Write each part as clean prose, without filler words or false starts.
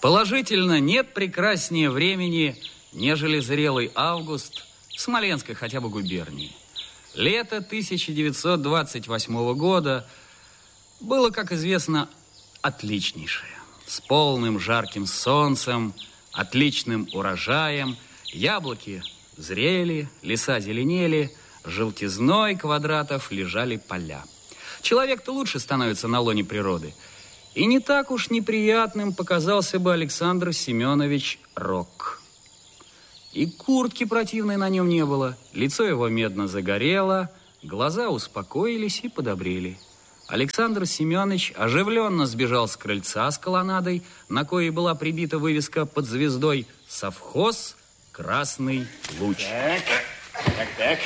Положительно, нет прекраснее времени, нежели зрелый август в Смоленской хотя бы губернии. Лето 1928 года было, как известно, отличнейшее. С полным жарким солнцем, отличным урожаем, яблоки зрели, леса зеленели, желтизной квадратов лежали поля. Человек-то лучше становится на лоне природы. И не так уж неприятным показался бы Александр Семенович Рок. И куртки противной на нем не было, лицо его медно загорело, глаза успокоились и подобрели. Александр Семенович оживленно сбежал с крыльца с колоннадой, на коей была прибита вывеска под звездой «Совхоз Красный Луч». Так.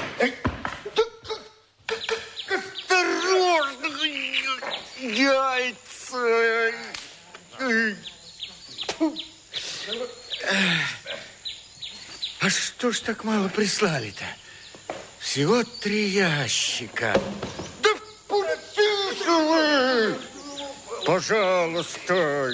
Осторожно! Яйца! А что ж так мало прислали-то? Всего 3 ящика. Да подписывай! Пожалуйста!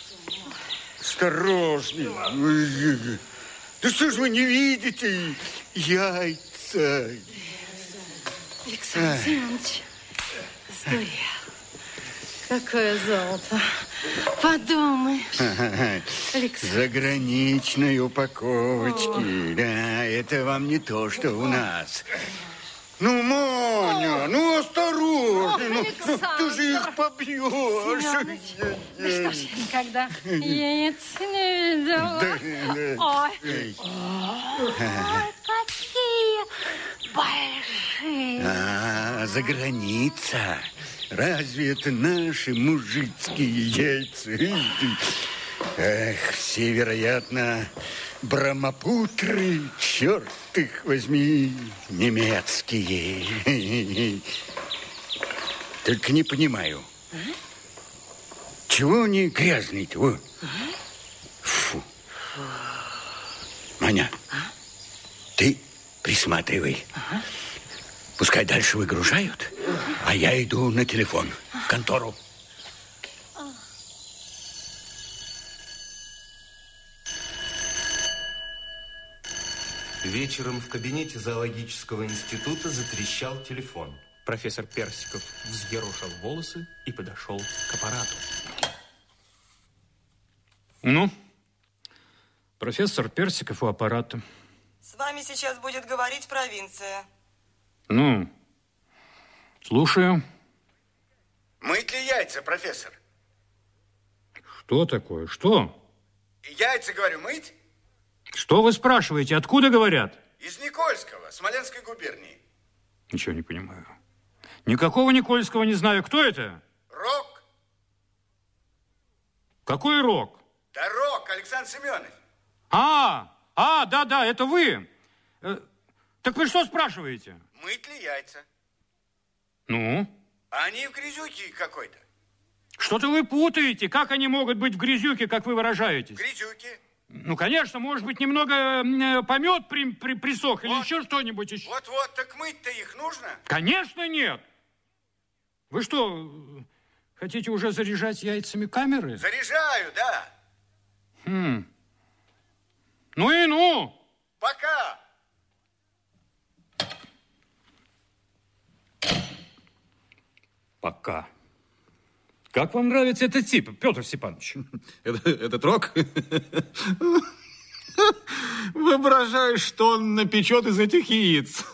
Осторожней! Да что ж вы не видите? Яйца! Александр Семенович, сдурел. Какое золото. Подумаешь. Александр. Заграничной упаковочки. Да, это вам не то, что у нас. Ну, Маня, ну осторожно. Ну, ты же их побьешь. Семенович, да что ж я никогда яиц не видела. Ой, какие большие. За граница. Разве это наши мужицкие яйца? Эх, все, вероятно, брамапутры, черт их возьми, немецкие. Только не понимаю, чего они грязные-то? Фу. Маня, ты присматривай. Пускай дальше выгружают, а я иду на телефон в контору. Вечером в кабинете зоологического института затрещал телефон. Профессор Персиков взъерошил волосы и подошел к аппарату. Ну, профессор Персиков у аппарата. С вами сейчас будет говорить провинция. Ну, слушаю. Мыть ли яйца, профессор? Что такое? Что? Яйца, говорю, мыть? Что вы спрашиваете? Откуда говорят? Из Никольского, Смоленской губернии. Ничего не понимаю. Никакого Никольского не знаю. Кто это? Рок. Какой Рок? Да Рок, Александр Семенович. Да, это вы. Так вы что спрашиваете? Мыть ли яйца? Ну? Они в грязюке какой-то. Что-то вы путаете. Как они могут быть в грязюке, как вы выражаетесь? В грязюке. Ну, конечно, может быть, немного помет присох или еще что-нибудь еще. Вот, так мыть-то их нужно? Конечно, нет. Вы что, хотите уже заряжать яйцами камеры? Заряжаю, да. Ну и ну. Пока. Пока. Как вам нравится этот тип, Петр Степанович? Этот Рок? Воображаю, что он напечет из этих яиц.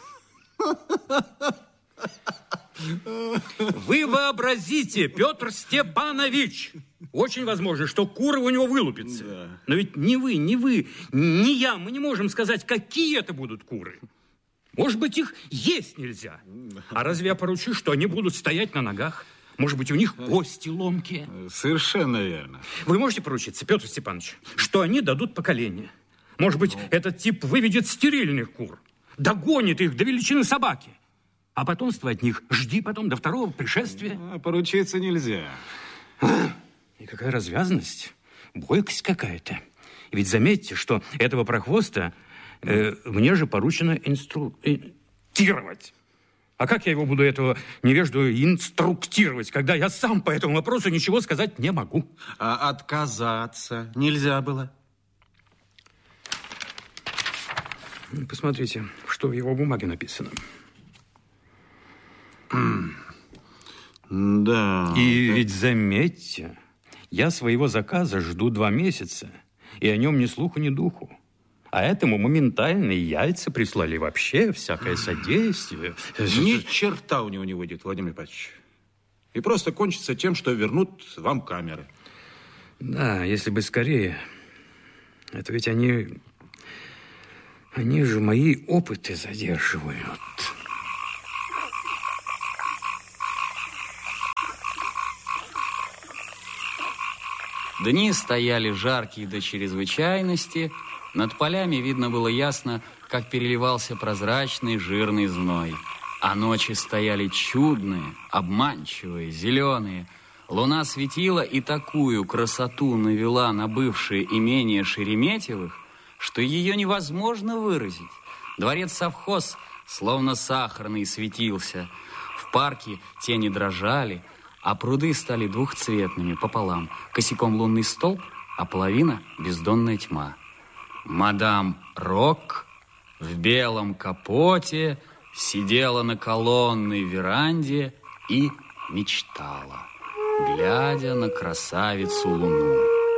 Вы вообразите, Петр Степанович, очень возможно, что куры у него вылупятся. Да. Но ведь ни вы, ни я, мы не можем сказать, какие это будут куры. Может быть, их есть нельзя. А разве я поручу, что они будут стоять на ногах? Может быть, у них кости ломкие? Совершенно верно. Вы можете поручиться, Петр Степанович, что они дадут поколение? Может быть, этот тип выведет стерильных кур, догонит их до величины собаки, а потомство от них жди потом до второго пришествия? Поручиться нельзя. И какая развязанность, бойкость какая-то. Ведь заметьте, что этого прохвоста мне же поручено инструктировать. А как я его буду, этого невежду, инструктировать, когда я сам по этому вопросу ничего сказать не могу? А отказаться нельзя было? Посмотрите, что в его бумаге написано. Да. И ведь заметьте, я своего заказа жду 2 месяца, и о нем ни слуху, ни духу. А этому моментально яйца прислали, вообще всякое содействие. Ни черта у него не выйдет, Владимир Ипатович. И просто кончится тем, что вернут вам камеры. Да, если бы скорее. Это ведь они же мои опыты задерживают. Дни стояли жаркие до чрезвычайности. Над полями видно было ясно, как переливался прозрачный жирный зной. А ночи стояли чудные, обманчивые, зеленые. Луна светила и такую красоту навела на бывшее имение Шереметьевых, что ее невозможно выразить. Дворец-совхоз словно сахарный светился. В парке тени дрожали, а пруды стали двухцветными пополам. Косяком лунный столб, а половина — бездонная тьма. Мадам Рок в белом капоте сидела на колонной веранде и мечтала, глядя на красавицу Луну.